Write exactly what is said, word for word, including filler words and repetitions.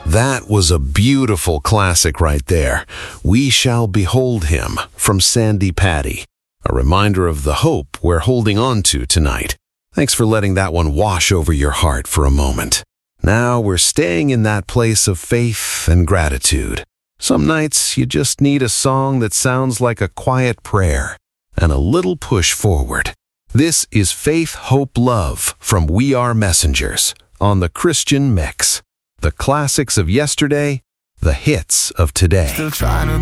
That was a beautiful classic right there. We Shall Behold Him from Sandy Patty. A reminder of the hope we're holding on to tonight. Thanks for letting that one wash over your heart for a moment. Now we're staying in that place of faith and gratitude. Some nights you just need a song that sounds like a quiet prayer and a little push forward. This is Faith, Hope, Love from We Are Messengers on the Christian Mix. The classics of yesterday, the hits of today. Still trying to